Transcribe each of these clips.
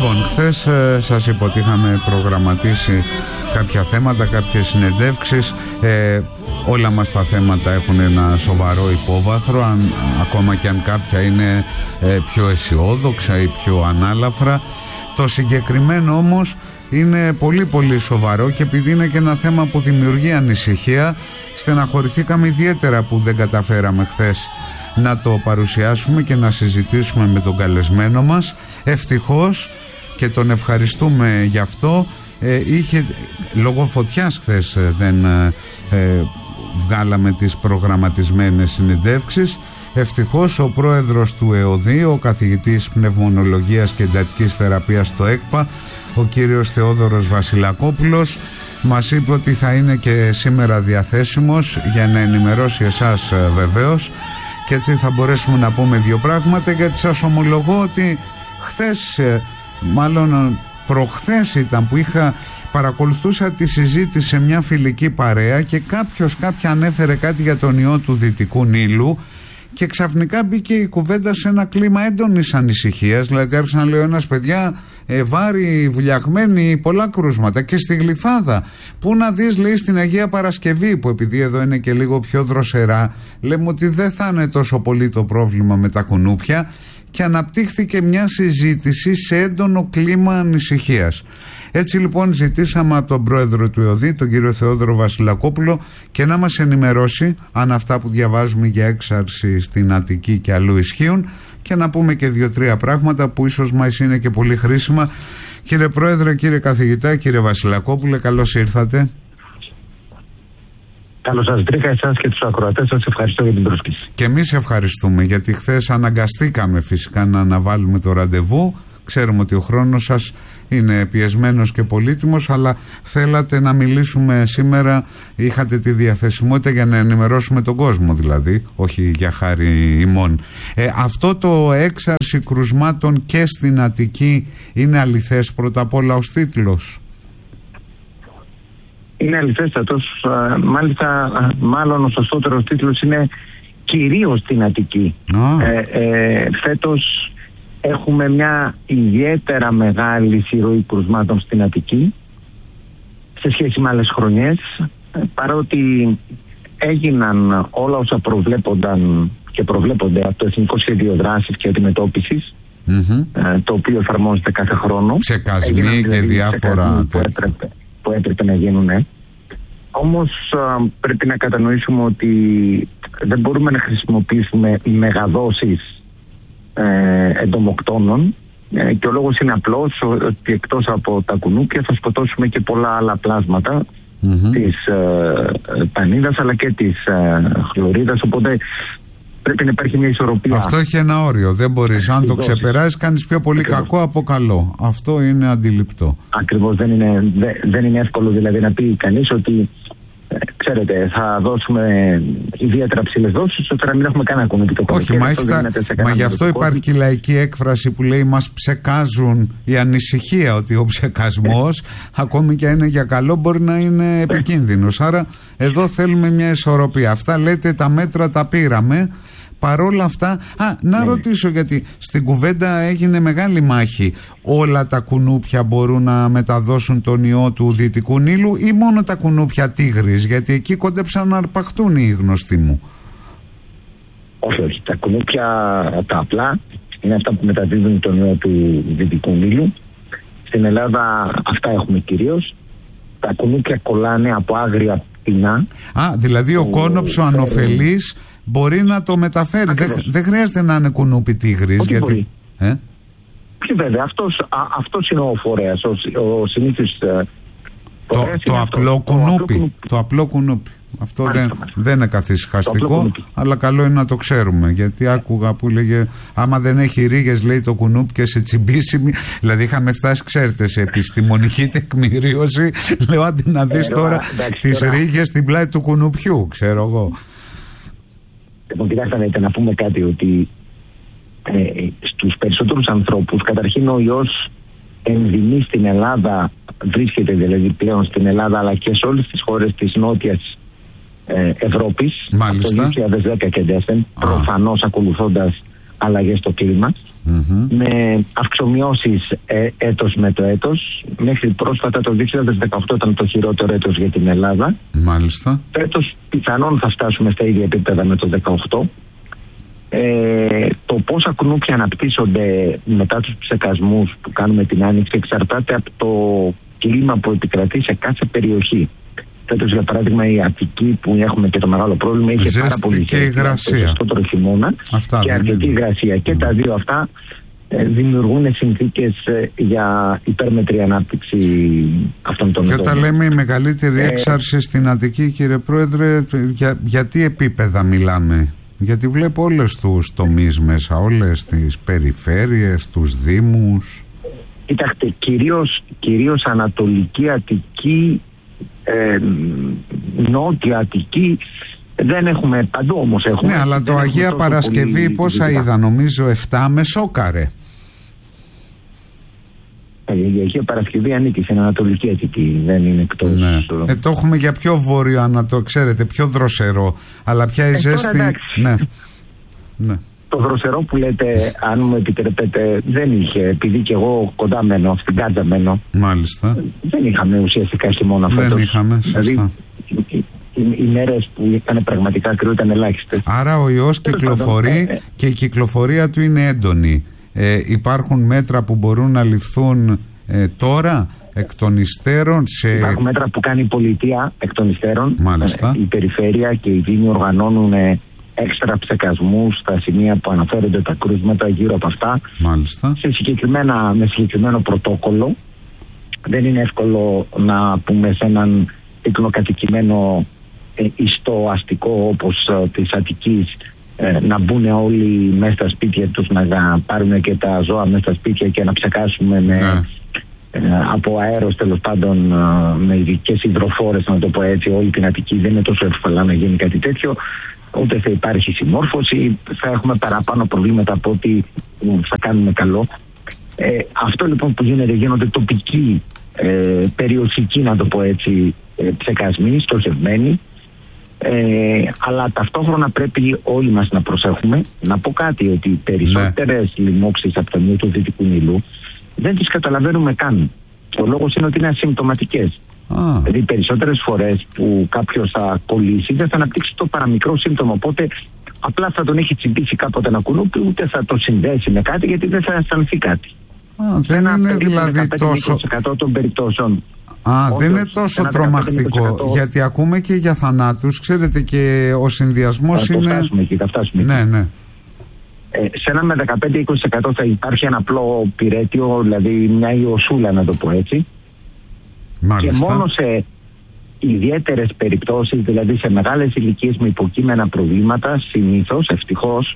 Λοιπόν, χθες σας είπα ότι είχαμε προγραμματίσει κάποια θέματα, κάποιες συνεντεύξεις. Όλα μας τα θέματα έχουν ένα σοβαρό υπόβαθρο, ακόμα και αν κάποια είναι πιο αισιόδοξα ή πιο ανάλαφρα. Το συγκεκριμένο όμως είναι πολύ πολύ σοβαρό, και επειδή είναι και ένα θέμα που δημιουργεί ανησυχία, στεναχωρηθήκαμε ιδιαίτερα που δεν καταφέραμε χθες να το παρουσιάσουμε και να συζητήσουμε με τον καλεσμένο μας. Ευτυχώς, και τον ευχαριστούμε γι' αυτό, είχε λόγω φωτιάς χθες δεν βγάλαμε τις προγραμματισμένες συνεντεύξεις. Ευτυχώς ο πρόεδρος του ΕΟΔΗ, ο καθηγητής πνευμονολογίας και εντατικής θεραπείας στο ΕΚΠΑ, ο κύριος Θεόδωρος Βασιλακόπουλος, μας είπε ότι θα είναι και σήμερα διαθέσιμος για να ενημερώσει εσάς βεβαίως, και έτσι θα μπορέσουμε να πούμε δύο πράγματα, γιατί σας ομολογώ ότι χθες, μάλλον προχθές ήταν που παρακολουθούσα τη συζήτηση σε μια φιλική παρέα και κάποια ανέφερε κάτι για τον ιό του Δυτικού Νείλου, και ξαφνικά μπήκε η κουβέντα σε ένα κλίμα έντονης ανησυχίας. Δηλαδή άρχισε να λέει ο ένας, παιδιά, βάρη, βουλιαγμένοι, πολλά κρούσματα. Και στη Γλυφάδα, που να δεις, λέει, στην Αγία Παρασκευή, που επειδή εδώ είναι και λίγο πιο δροσερά, λέμε ότι δεν θα είναι τόσο πολύ το πρόβλημα με τα κουνούπια, και αναπτύχθηκε μια συζήτηση σε έντονο κλίμα ανησυχίας. Έτσι λοιπόν ζητήσαμε από τον πρόεδρο του ΕΟΔΗ, τον κύριο Θεόδωρο Βασιλακόπουλο, και να μας ενημερώσει αν αυτά που διαβάζουμε για έξαρση στην Αττική και αλλού ισχύουν, και να πούμε και 2-3 πράγματα που ίσως μας είναι και πολύ χρήσιμα. Κύριε Πρόεδρε, κύριε καθηγητά, κύριε Βασιλακόπουλε, καλώς ήρθατε. Καλώς σας βρήκα, εσάς και τους ακροατές σας. Ευχαριστώ για την πρόσκληση. Και εμείς ευχαριστούμε, γιατί χθες αναγκαστήκαμε φυσικά να αναβάλουμε το ραντεβού. Ξέρουμε ότι ο χρόνος σας είναι πιεσμένος και πολύτιμος, αλλά θέλατε να μιλήσουμε σήμερα, είχατε τη διαθεσιμότητα για να ενημερώσουμε τον κόσμο, δηλαδή, όχι για χάρη ημών. Αυτό το έξαρση κρουσμάτων και στην Αττική είναι αληθές, πρώτα απ' όλα ως τίτλος? Είναι αληθέστατος, μάλλον ο σωστότερος τίτλος είναι κυρίως στην Αττική. Φέτος έχουμε μια ιδιαίτερα μεγάλη συρροή κρουσμάτων στην Αττική σε σχέση με άλλες χρονιές, παρότι έγιναν όλα όσα προβλέπονταν και προβλέπονται από το Εθνικό Σχέδιο Δράσης και Αντιμετώπισης, το οποίο εφαρμόζεται κάθε χρόνο. Ψεκασμοί και διάφορα που έπρεπε να γίνουν. Όμως πρέπει να κατανοήσουμε ότι δεν μπορούμε να χρησιμοποιήσουμε μεγαδόσεις εντομοκτώνων, και ο λόγος είναι απλός, ότι εκτός από τα κουνούπια θα σκοτώσουμε και πολλά άλλα πλάσματα της πανίδας αλλά και της χλωρίδας, οπότε πρέπει να υπάρχει μια ισορροπία. Αυτό έχει ένα όριο, δεν μπορείς, αν το ξεπεράσεις κάνεις πιο πολύ κακό από καλό. Αυτό είναι αντιληπτό. Ακριβώς, δεν είναι εύκολο δηλαδή να πει κανείς ότι ξέρετε, θα δώσουμε ιδιαίτερα ψηλές δόσεις ώστε να μην έχουμε κανένα κουνούπι το Όχι, μα γι' αυτό υπάρχει και η λαϊκή έκφραση που λέει μας ψεκάζουν, η ανησυχία ότι ο ψεκασμός ακόμη και αν είναι για καλό μπορεί να είναι επικίνδυνος. Άρα εδώ θέλουμε μια ισορροπία. Αυτά λέτε, τα μέτρα τα πήραμε. Παρόλα αυτά, ρωτήσω, γιατί στην κουβέντα έγινε μεγάλη μάχη. Όλα τα κουνούπια μπορούν να μεταδώσουν τον ιό του Δυτικού Νείλου ή μόνο τα κουνούπια Τίγρης? Γιατί εκεί κόντεψαν να αρπαχτούν οι γνωστοί μου. Όχι. Τα κουνούπια τα απλά είναι αυτά που μεταδίδουν τον ιό του Δυτικού Νείλου. Στην Ελλάδα αυτά έχουμε κυρίως. Τα κουνούπια κολλάνε από άγρια πτηνά. Δηλαδή ο κόνοψος, ο ανοφελής, μπορεί να το μεταφέρει. Δεν χρειάζεται να είναι κουνούπι Τίγρης. Γιατί... βέβαια, αυτός είναι ο φορέας, ο συνήθις φορέας. Το απλό κουνούπι. Αυτό δεν είναι καθησυχαστικό, αλλά καλό είναι να το ξέρουμε. Γιατί άκουγα που λέγε, άμα δεν έχει ρίγες, λέει, το κουνούπι και σε τσιμπήσιμη. Δηλαδή είχαμε φτάσει, ξέρετε, σε επιστημονική τεκμηρίωση. Λέω, άντε να δεις τώρα τις ρίγες στην πλάτη του κουνουπιού, ξέρω εγώ. Λοιπόν, κοιτάξτε να πούμε κάτι, ότι στους περισσότερους ανθρώπους, καταρχήν ο ιός ενδυμεί στην Ελλάδα, βρίσκεται δηλαδή πλέον στην Ελλάδα αλλά και σε όλες τις χώρες της Νότιας Ευρώπης. Μάλιστα. Από το 2010 και εντεύθεν, προφανώς ακολουθώντας αλλαγές στο κλίμα, με αυξομοιώσεις έτος με το έτος. Μέχρι πρόσφατα το 2018 ήταν το χειρότερο έτος για την Ελλάδα. Μάλιστα. Φέτος πιθανόν θα φτάσουμε στα ίδια επίπεδα με το 2018. Το πόσα κουνούπια αναπτύσσονται μετά τους ψεκασμούς που κάνουμε την άνοιξη εξαρτάται από το κλίμα που επικρατεί σε κάθε περιοχή. Φέτος, για παράδειγμα, η Αττική, που έχουμε και το μεγάλο πρόβλημα, είχε πάρα πολύ υγρασία το χειμώνα και αρκετή υγρασία. Και τα δύο αυτά δημιουργούν συνθήκες για υπέρμετρη ανάπτυξη αυτών των ειδών. ειδών. Και όταν λέμε η μεγαλύτερη έξαρση στην Αττική, κύριε Πρόεδρε, για τι επίπεδα μιλάμε? Γιατί βλέπω όλες τους τομείς μέσα, όλες τις περιφέρειες, τους δήμους. Κοιτάξτε, κυρίως Ανατολική Αττική, Νότια Αττική, δεν έχουμε παντού όμως έχουμε. Ναι, αλλά το Αγία Παρασκευή πόσα είδα? Νομίζω 7 με σόκαρε. Η Αγία Παρασκευή ανήκει στην Ανατολική Αττική, δεν είναι εκτός. Ναι. Το έχουμε για πιο βόρειο, ξέρετε, πιο δροσερό. Αλλά πια η ζέστη. Ναι. Το δροσερό που λέτε, αν μου επιτρέπετε, δεν είχε, επειδή και εγώ κοντά μένω, στην Κάντζα μένω. Μάλιστα. Δεν είχαμε ουσιαστικά χειμώνα φέτος. Δεν είχαμε, σωστά. Δηλαδή, οι μέρες που ήταν πραγματικά κρύο ήταν ελάχιστες. Άρα ο ιός κυκλοφορεί και η κυκλοφορία του είναι έντονη. Υπάρχουν μέτρα που μπορούν να ληφθούν τώρα εκ των υστέρων Υπάρχουν μέτρα που κάνει η πολιτεία εκ των υστέρων. Μάλιστα. Η περιφέρεια και οι δήμοι οργανώνουν έξτρα ψεκασμούς στα σημεία που αναφέρονται τα κρούσματα γύρω από αυτά. Μάλιστα. Με συγκεκριμένο πρωτόκολλο. Δεν είναι εύκολο να πούμε σε έναν πυκνοκατοικημένο ιστό αστικό όπως της Αττικής να μπουν όλοι μέσα στα σπίτια τους, να πάρουν και τα ζώα μέσα στα σπίτια και να ψεκάσουμε από αέρος, τέλος πάντων, με ειδικές υδροφόρες, να το πω έτσι, όλη την Αττική. Δεν είναι τόσο εύκολα να γίνει κάτι τέτοιο. Ούτε θα υπάρχει συμμόρφωση, θα έχουμε παραπάνω προβλήματα από ότι θα κάνουμε καλό. Αυτό λοιπόν που γίνονται τοπικοί, περιοχικοί, να το πω έτσι, ψεκασμοί, στοχευμένοι, αλλά ταυτόχρονα πρέπει όλοι μας να προσέχουμε. Να πω κάτι, ότι οι περισσότερες λοιμώξεις από το νέο του Δυτικού Νείλου δεν τις καταλαβαίνουμε καν. Ο λόγος είναι ότι είναι ασυμπτωματικές. Δηλαδή περισσότερες φορές που κάποιος θα κολλήσει δεν θα αναπτύξει το παραμικρό σύμπτωμα, οπότε απλά θα τον έχει τσιμπήσει κάποτε ένα κουνούπι, ούτε θα το συνδέσει με κάτι, γιατί δεν θα αισθανθεί κάτι. Δεν είναι δηλαδή τόσο των περιπτώσεων. Δεν είναι τόσο τρομακτικό, γιατί ακούμε και για θανάτους, ξέρετε, και ο συνδυασμός είναι... Θα φτάσουμε εκεί. Ναι. Σε ένα με 15-20% θα υπάρχει ένα απλό πυρέτιο, δηλαδή μια ιωσούλα, να το πω έτσι. Μάλιστα. Και μόνο σε ιδιαίτερες περιπτώσεις, δηλαδή σε μεγάλες ηλικίες με υποκείμενα προβλήματα, συνήθως, ευτυχώς,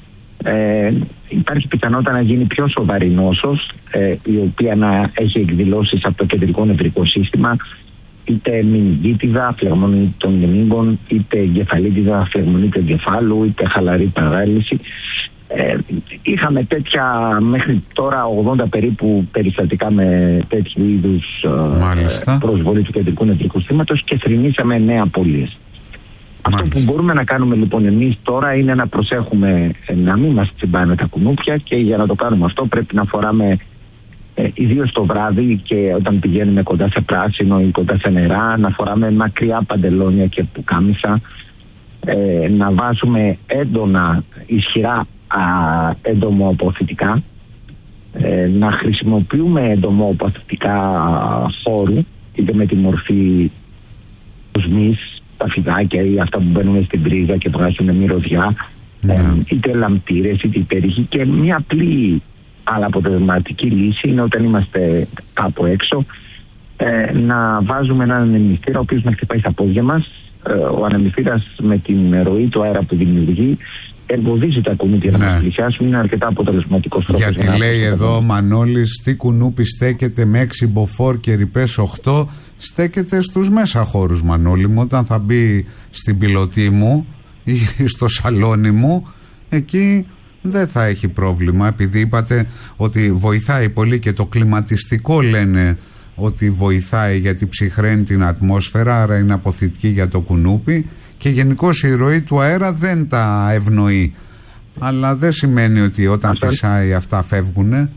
υπάρχει πιθανότητα να γίνει πιο σοβαρή νόσος, η οποία να έχει εκδηλώσεις από το κεντρικό νευρικό σύστημα, είτε μηνυγκίτιδα, φλεγμονή των μηνύγκων, είτε εγκεφαλίτιδα, φλεγμονή του εγκεφάλου, είτε χαλαρή παράλυση. Είχαμε τέτοια μέχρι τώρα 80 περίπου περιστατικά με τέτοιου είδους προσβολή του κεντρικού νευρικού συστήματος και θρηνήσαμε 9 απώλειες. Αυτό που μπορούμε να κάνουμε λοιπόν εμείς τώρα είναι να προσέχουμε να μην μας τσιμπάνε τα κουνούπια, και για να το κάνουμε αυτό πρέπει να φοράμε ιδίως το βράδυ και όταν πηγαίνουμε κοντά σε πράσινο ή κοντά σε νερά, να φοράμε μακριά παντελόνια και πουκάμισα, να βάζουμε έντονα ισχυρά εντομοαποθητικά, να χρησιμοποιούμε εντομοαποθητικά χώρου, είτε με τη μορφή οσμής, τα φιδάκια ή αυτά που μπαίνουν στην πρίζα και βγάζουν μυρωδιά, είτε λαμπτήρες είτε υπέρηχοι. Και μια απλή αλλά αποτελεσματική λύση είναι όταν είμαστε κάπου έξω, να βάζουμε έναν ανεμιστήρα ο οποίος να χτυπάει στα πόδια μας. Ο ανεμιστήρας με την ροή του αέρα που δημιουργεί εμποδίζει τα κουνούπια να μας πλησιάσουν. Είναι αρκετά αποτελεσματικός τρόπος. Γιατί λέει εδώ ο Μανώλης, τι κουνούπι στέκεται με 6 μποφόρ και ρηπές 8? Στέκεται στους μέσα χώρους, Μανώλη μου. Όταν θα μπει στην πιλωτή μου ή στο σαλόνι μου, εκεί δεν θα έχει πρόβλημα, επειδή είπατε ότι βοηθάει πολύ και το κλιματιστικό λένε ότι βοηθάει γιατί ψυχραίνει την ατμόσφαιρα, άρα είναι αποθητική για το κουνούπι, και γενικώς η ροή του αέρα δεν τα ευνοεί. αλλά δεν σημαίνει ότι όταν φυσάει αυτά φεύγουνε.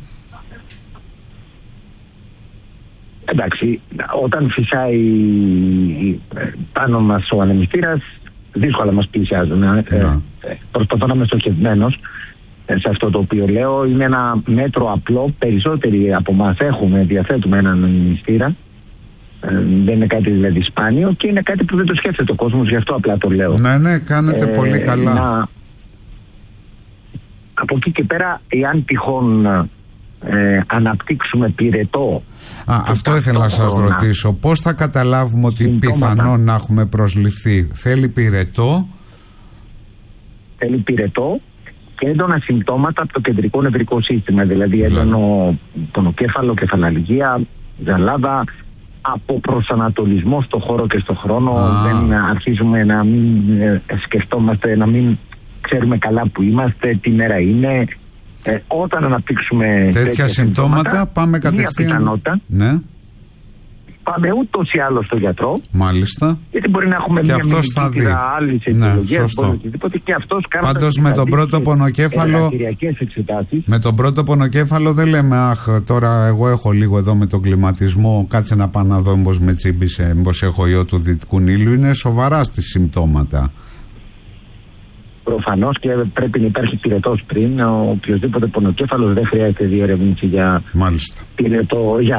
Εντάξει, όταν φυσάει πάνω μας ο ανεμιστήρας, δύσκολα μας πλησιάζουν. Προσπαθώ να είμαι στοχευμένος σε αυτό το οποίο λέω. Είναι ένα μέτρο απλό. Περισσότεροι από εμάς διαθέτουμε έναν ανεμιστήρα. Δεν είναι κάτι δηλαδή σπάνιο και είναι κάτι που δεν το σκέφτεται ο κόσμος, γι' αυτό απλά το λέω. Ναι, κάνετε πολύ καλά. Από εκεί και πέρα, εάν τυχόν αναπτύξουμε πυρετό. Αυτό ήθελα να σας ρωτήσω. Πώς θα καταλάβουμε ότι πιθανόν να έχουμε προσληφθεί? Θέλει πυρετό. Θέλει πυρετό και έντονα συμπτώματα από το κεντρικό νευρικό σύστημα. Δηλαδή έντονο πονοκέφαλο, κεφαλαλγία, ζαλάδα, από προσανατολισμό στο χώρο και στο χρόνο. Δεν αρχίζουμε να μην σκεφτόμαστε, να μην ξέρουμε καλά που είμαστε, τι μέρα είναι. Όταν αναπτύξουμε τέτοια συμπτώματα, πάμε κατευθείαν. Μια πιθανότητα. Ναι. Πάμε ούτως ή άλλως στο γιατρό. Μάλιστα. Γιατί μπορεί να έχουμε μια μηνυτήτηδα άλλη αιτιολογία. Και αυτός πάντως με τον πρώτο πονοκέφαλο. Με τον πρώτο πονοκέφαλο δεν λέμε αχ, τώρα εγώ έχω λίγο εδώ με τον κλιματισμό. Κάτσε να πάω να δω μήπως με τσίμπησε, μήπως έχω ιό του Δυτικού Νείλου. Είναι σοβαρά στις συμπτώματα. Προφανώς και πρέπει να υπάρχει πυρετός πριν. Ο οποιοσδήποτε πονοκέφαλος δεν χρειάζεται διερεύνηση για πυρετό, για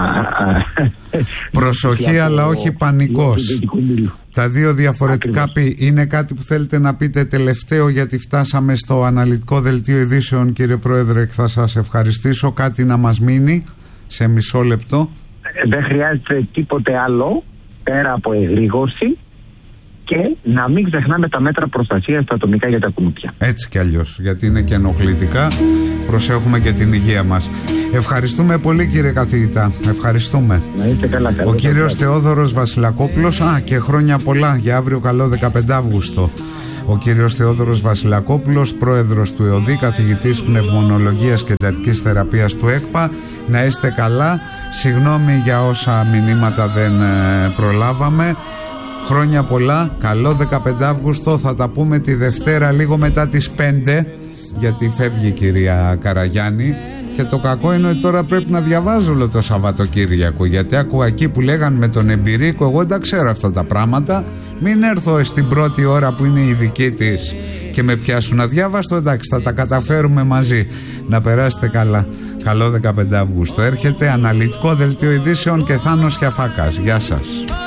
προσοχή, αλλά όχι πανικός. Τα δύο διαφορετικά είναι κάτι που θέλετε να πείτε τελευταίο, γιατί φτάσαμε στο αναλυτικό δελτίο ειδήσεων, κύριε Πρόεδρε, και θα σας ευχαριστήσω. Κάτι να μας μείνει σε μισό λεπτό? Δεν χρειάζεται τίποτε άλλο πέρα από εγρήγορση και να μην ξεχνάμε τα μέτρα προστασίας στα ατομικά για τα κουνούπια. Έτσι κι αλλιώς, γιατί είναι και ενοχλητικά. Προσέχουμε και την υγεία μας. Ευχαριστούμε πολύ, κύριε καθηγητά. Ευχαριστούμε. Να είστε καλά. Ο κύριος Θεόδωρος Βασιλακόπουλος. Και χρόνια πολλά για αύριο, καλό 15 Αύγουστο. Ο κύριος Θεόδωρος Βασιλακόπουλος, πρόεδρος του ΕΟΔΗ, καθηγητής πνευμονολογίας και εντατικής θεραπείας του ΕΚΠΑ. Να είστε καλά. Συγγνώμη για όσα μηνύματα δεν προλάβαμε. Χρόνια πολλά, καλό 15 Αύγουστο, θα τα πούμε τη Δευτέρα λίγο μετά τις 5, γιατί φεύγει η κυρία Καραγιάννη, και το κακό είναι ότι τώρα πρέπει να διαβάζω όλο το Σαββατοκύριακο, γιατί άκουγα εκεί που λέγανε με τον Εμπειρίκο, εγώ δεν τα ξέρω αυτά τα πράγματα, μην έρθω στην πρώτη ώρα που είναι η δική της και με πιάσουν αδιάβαστο. Εντάξει, θα τα καταφέρουμε μαζί. Να περάσετε καλά. Καλό 15 Αυγούστου. Έρχεται αναλυτικό δελτίο ειδήσεων και Θάνος Κιαφάκας. Γεια σας.